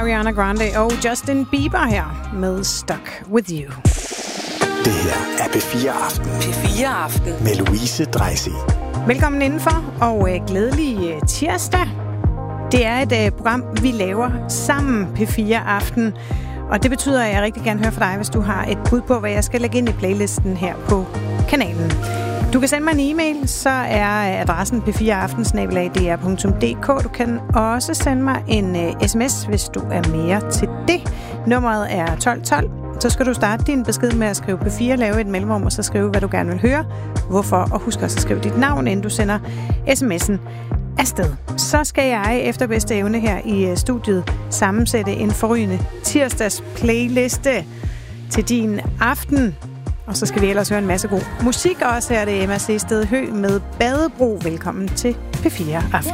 Ariana Grande og Justin Bieber her med Stuck With You. Det her er P4 Aften. P4 Aften. Med Louise Dreisig. Velkommen indenfor, og glædelig tirsdag. Det er et program, vi laver sammen, P4 Aften. Og det betyder, at jeg rigtig gerne hører fra dig, hvis du har et bud på, hvad jeg skal lægge ind i playlisten her på kanalen. Du kan sende mig en e-mail, så er adressen p4aften@dr.dk. Du kan også sende mig en sms, hvis du er mere til det. Nummeret er 1212. Så skal du starte din besked med at skrive P4, lave et mellemrum, og så skrive, hvad du gerne vil høre, hvorfor, og husk også at skrive dit navn, inden du sender sms'en afsted. Så skal jeg efter bedste evne her i studiet sammensætte en forrygende tirsdags playliste til din aften. Og så skal vi ellers høre en masse god musik også. Her er det Emma C. Sted Hø med Badebro. Velkommen til P4 Aften.